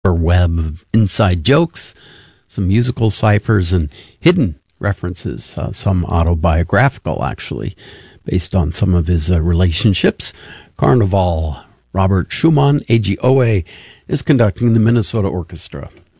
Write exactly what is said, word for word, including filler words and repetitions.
web of inside jokes, some musical ciphers, and hidden references, uh, some autobiographical, actually, based on some of his uh, relationships. Carnival, Robert Schumann, A G O A, is conducting the Minnesota Orchestra.